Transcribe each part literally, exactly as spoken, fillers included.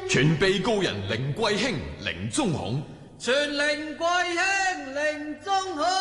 傳被告人凌貴興、凌宗孔。 傳凌貴興、凌宗孔。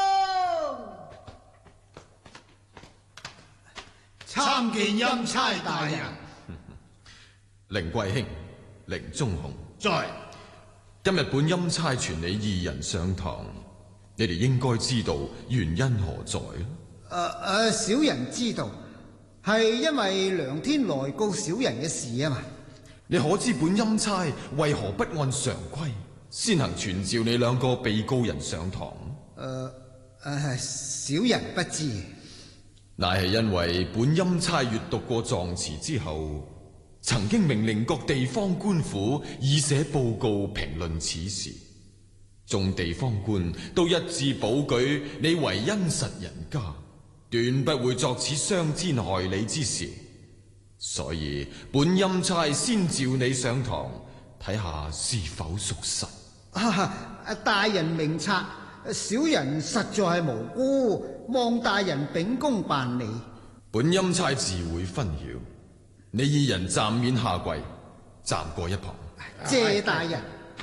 參見欽差大人。 凌貴興、凌宗孔。 在。 今日本欽差傳你二人上堂，你哋應該知道原因何在啊？ 誒誒，小人知道，係因為梁天來告小人嘅事啊嘛。 你可知本欽差為何不按常規先行傳召你兩個被告人上堂？ 誒誒，小人不知。 乃係因為本欽差閱讀過狀詞之後，曾經命令各地方官府以寫報告評論此事，眾地方官都一致保舉你為殷實人家，斷不會作此傷天害理之事。所以本欽差先召你上堂，睇下是否屬實。 啊，大人明察，小人實在係無辜，望大人秉公辦理。 本欽差自會分曉，你二人暫免下跪，站過一旁。 謝大人。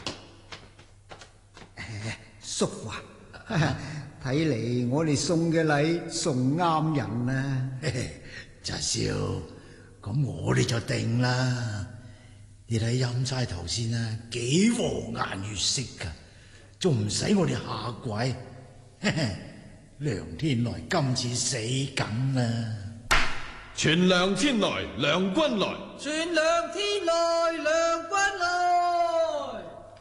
叔話，睇嚟我哋送嘅禮送啱人啦。 澤少，咁我哋就定啦。你睇欽差頭先啊，幾和顏悅色噶，仲唔使我哋下跪。梁天來今次死梗啦！ 傳梁天來，梁君來。 傳梁天來，梁君來。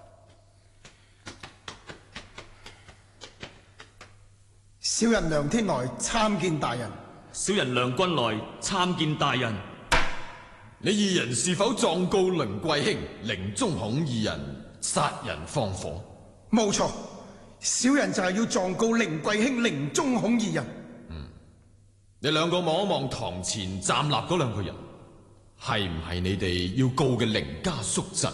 小人梁天來參見大人。 小人梁君來參見大人。 你二人是否狀告凌貴興、凌宗孔二人殺人放火？ 冇錯，小人就係要狀告凌貴興、凌宗孔二人。 嗯，你兩個望一望堂前站立嗰兩個人，係唔係你哋要告嘅凌家叔侄？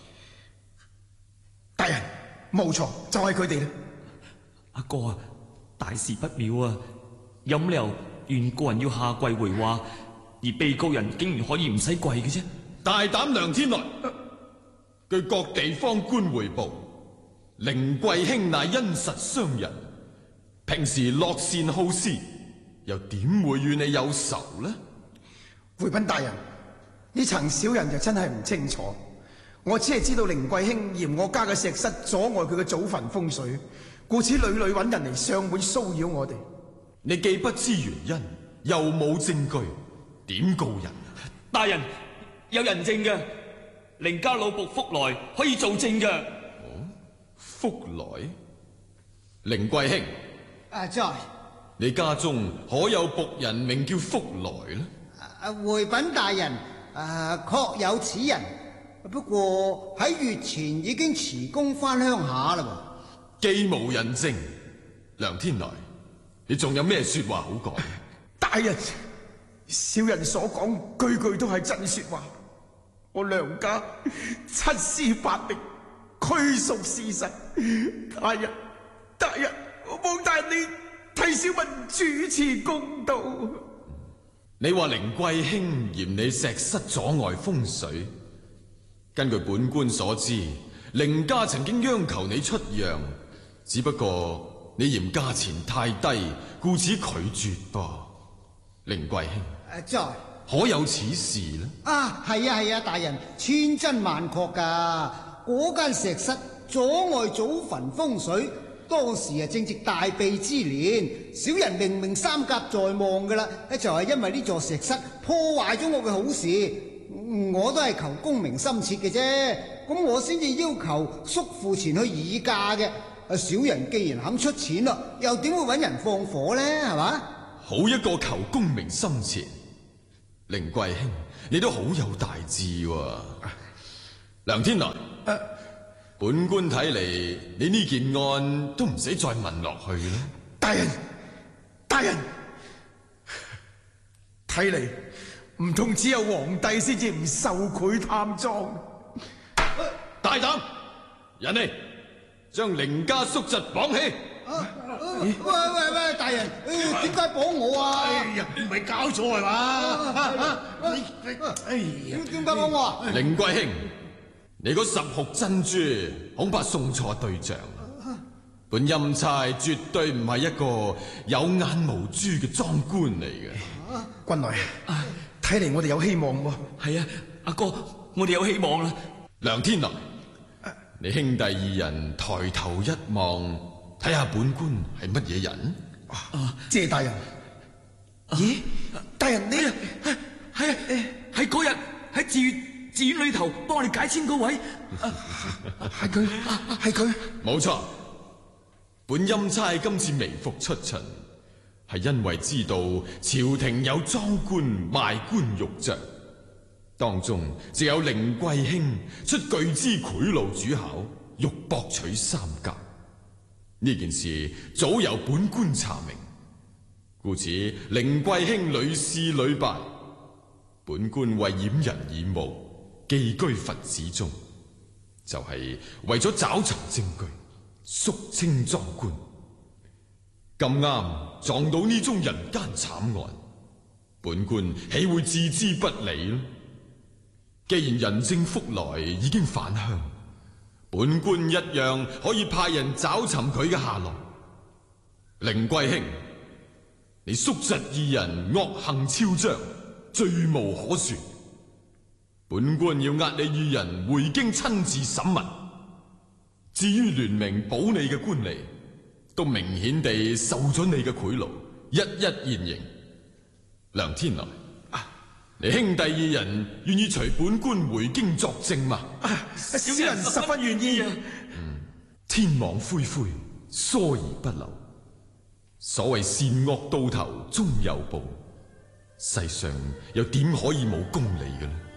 大人，冇錯，就係佢哋啦。 阿哥啊，大事不妙啊！有冇理由原告人要下跪回話，而被告人竟然可以唔使跪嘅啫？ 大膽梁天來！啊、據各地方官匯報，凌貴興乃殷實商人，平時樂善好施，又點會與你有仇呢？ 回稟大人，呢層小人就真係唔清楚，我只係知道凌貴興嫌我家嘅石室阻礙佢嘅祖墳風水，故此屢屢揾人嚟上門騷擾我哋。 你既不知原因，又冇證據，點告人？ 大人，有人證嘅，凌家老僕福來可以做證嘅。 哦，福來？凌貴興， 啊，在。 你家中可有僕人名叫福來呢？ 啊，回稟大人，啊，確有此人，不過喺月前已經辭工翻鄉下啦。 既無人證，梁天來，你仲有咩說話好講？ 大人，小人所講句句都係真說話，我梁家七絲八力，俱屬事實。大人，大人，我望大人你替小民主持公道。 你話凌貴興嫌你石室阻礙風水，根據本官所知，凌家曾經央求你出讓，只不過你嫌價錢太低，故此拒絕噃。凌貴興， 在。 可有此事呢？ 啊，係啊係啊，大人千真萬確噶，嗰間石室阻礙祖墳風水。當時啊正值大庇之年，小人明明三甲在望噶啦，就係因為呢座石室破壞咗我嘅好事，我都係求功名深切嘅啫，咁我先至要求叔父前去議價嘅。小人既然肯出錢啦，又點會揾人放火呢？係嘛？ 好一個求功名深切，凌貴興，你都好有大志喎。梁天來。啊，本官睇嚟，你呢件案都唔使再問落去啦。 大人，大人，睇嚟唔通只有皇帝先至唔受賄貪贓？ 大膽，人嚟，將凌家叔侄綁起。 啊喂喂喂，大人，點解綁我啊？ 哎呀，唔係搞錯係嘛？ 你你，哎呀，點解綁我啊？ 凌貴興， 你嗰十盒珍珠恐怕送錯對象。本欽差絕對唔係一個有眼無珠嘅莊官嚟嘅。 君來，睇嚟我哋有希望喎。 係啊，阿哥，我哋有希望啦。 梁天來，你兄弟二人抬頭一望，睇下本官係乜嘢人？ 啊，謝大人。咦，大人你啊， 係啊，係嗰日喺寺院寺院裏頭幫我哋解簽嗰位， 係佢，係佢， 冇錯。本欽差今次微服出巡，係因為知道朝廷有莊官賣官鬻爵，當中就有凌貴卿出巨資賄賂主考，欲博取三甲。呢件事早由本官查明，故此凌貴卿屢試屢敗，本官為掩人耳目，寄居佛寺中，就係、是、為咗找尋證據，肅清莊官。咁啱撞到呢宗人間慘案，本官豈會置之不理呢？既然人證福來已經返鄉，本官一樣可以派人找尋佢嘅下落。凌貴卿，你叔侄二人惡行昭彰，罪無可恕。本官要押你二人回京親自審問。至於聯名保你嘅官吏，都明顯地受咗你嘅賄賂，一一現形。梁天來，啊、你兄弟二人願意隨本官回京作證嗎？ 啊、小人十分願意。 嗯，天網恢恢，疏而不漏。所謂善惡到頭終有報，世上又點可以冇公理嘅呢？